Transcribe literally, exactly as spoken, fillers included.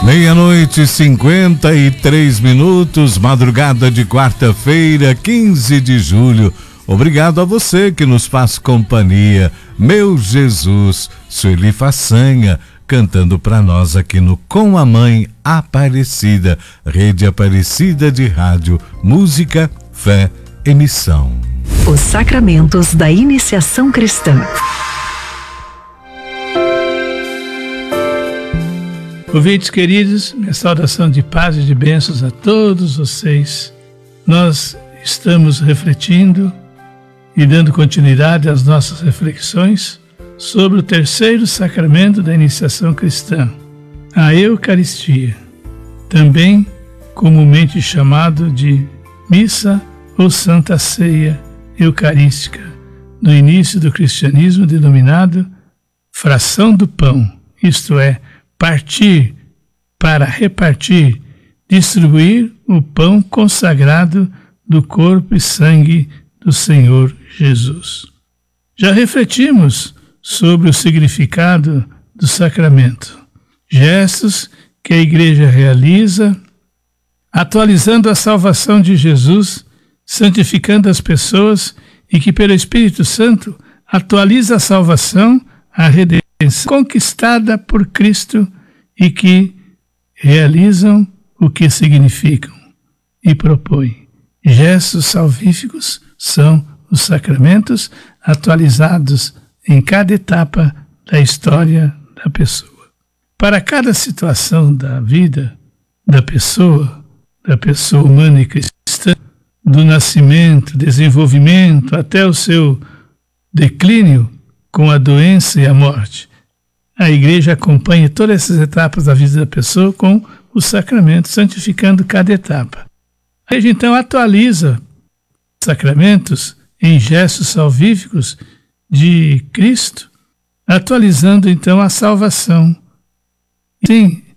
Meia-noite e cinquenta e três minutos, madrugada de quarta-feira, quinze de julho. Obrigado a você que nos faz companhia. Meu Jesus, Sueli Façanha, cantando para nós aqui no Com a Mãe Aparecida, Rede Aparecida de Rádio, Música, Fé e Missão. Os sacramentos da iniciação cristã. Ouvintes queridos, minha saudação de paz e de bênçãos a todos vocês. Nós estamos refletindo e dando continuidade às nossas reflexões sobre o terceiro sacramento da iniciação cristã, a Eucaristia, também comumente chamado de Missa ou Santa Ceia Eucarística, no início do cristianismo denominado fração do pão, isto é, partir para repartir, distribuir o pão consagrado do corpo e sangue do Senhor Jesus. Já refletimos sobre o significado do sacramento, gestos que a Igreja realiza, atualizando a salvação de Jesus, santificando as pessoas e que pelo Espírito Santo atualiza a salvação, a redenção conquistada por Cristo e que realizam o que significam e propõem. Gestos salvíficos são os sacramentos atualizados em cada etapa da história da pessoa. Para cada situação da vida da pessoa, da pessoa humana e cristã, do nascimento, desenvolvimento até o seu declínio com a doença e a morte, a Igreja acompanha todas essas etapas da vida da pessoa com os sacramentos, santificando cada etapa. A Igreja então atualiza os sacramentos em gestos salvíficos de Cristo, atualizando então a salvação. Sim,